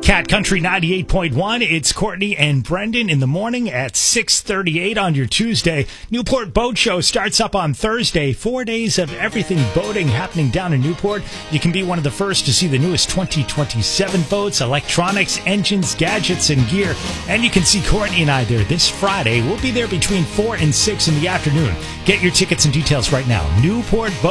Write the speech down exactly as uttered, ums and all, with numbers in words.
Cat Country ninety-eight point one. It's Courtney and Brendan in the morning at six thirty-eight on your Tuesday. Newport Boat Show starts up on Thursday. Four days of everything boating happening down in Newport. You can be one of the first to see the newest twenty twenty-seven boats, electronics, engines, gadgets, and gear. And you can see Courtney and I there this Friday. We'll be there between four and six in the afternoon. Get your tickets and details right now. Newport Boat